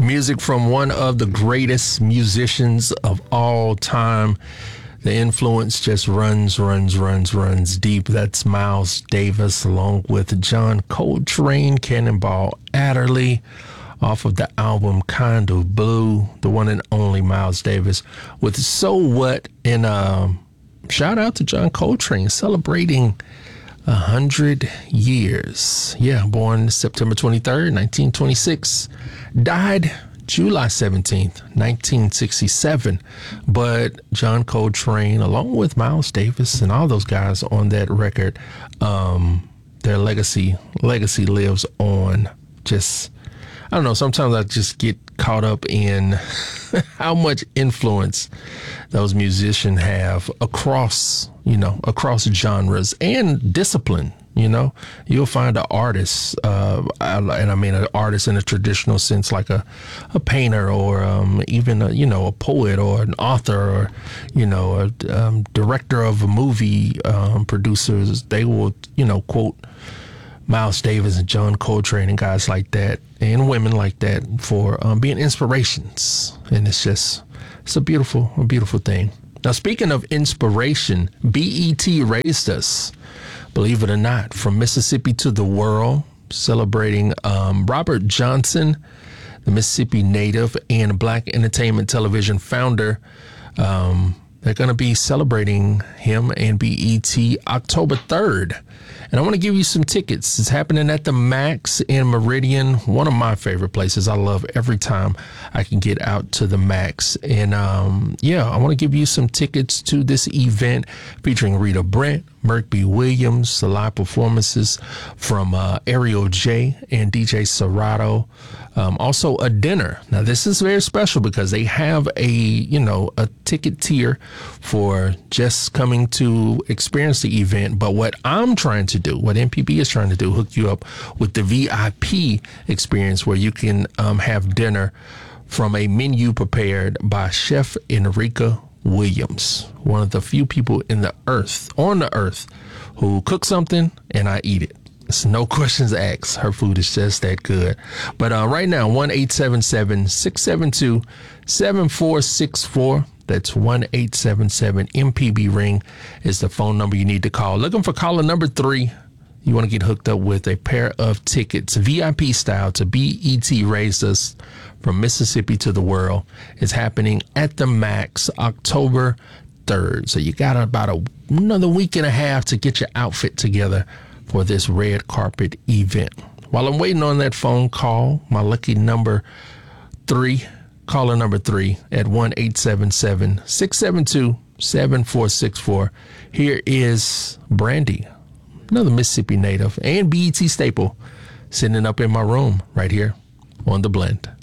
Music from one of the greatest musicians of all time. The influence just runs deep. That's Miles Davis along with John Coltrane, Cannonball Adderley off of the album Kind of Blue, the one and only Miles Davis with So What. And shout out to John Coltrane celebrating 100 years. Yeah, born September 23rd, 1926. Died July 17th, 1967. But John Coltrane, along with Miles Davis and all those guys on that record, their legacy lives on. Just, I don't know, sometimes I just get caught up in how much influence those musicians have across genres and discipline. You'll find an artist, and I mean an artist in a traditional sense, like a painter or even a poet or an author or a director of a movie, producers. They will quote Miles Davis and John Coltrane and guys like that and women like that for being inspirations, and it's a beautiful thing. Now, speaking of inspiration, BET raised us. Believe it or not, from Mississippi to the world, celebrating Robert Johnson, the Mississippi native and Black Entertainment Television founder. They're going to be celebrating him and BET October 3rd. And I want to give you some tickets. It's happening at the Max in Meridian, one of my favorite places. I love every time I can get out to the Max. And I want to give you some tickets to this event featuring Rita Brent, Merk B. Williams, the live performances from Ariel J. and DJ Serato. Also a dinner. Now this is very special because they have a ticket tier for just coming to experience the event. But what I'm trying to do, what MPB is trying to do, hook you up with the VIP experience where you can have dinner from a menu prepared by Chef Enrica Williams, one of the few people on the earth who cook something and I eat it. It's no questions asked. Her food is just that good. But right now, 1-877-672-7464. That's 1-877-MPB ring is the phone number you need to call. Looking for caller number 3. You want to get hooked up with a pair of tickets, VIP style, to BET Raised Us from Mississippi to the world. It's happening at the Max October 3rd. So you got about another week and a half to get your outfit together for this red carpet event. While I'm waiting on that phone call, my lucky number 3, caller number 3 at 1-877-672-7464. Here is Brandy, another Mississippi native and BET staple, sitting up in my room right here on The Blend.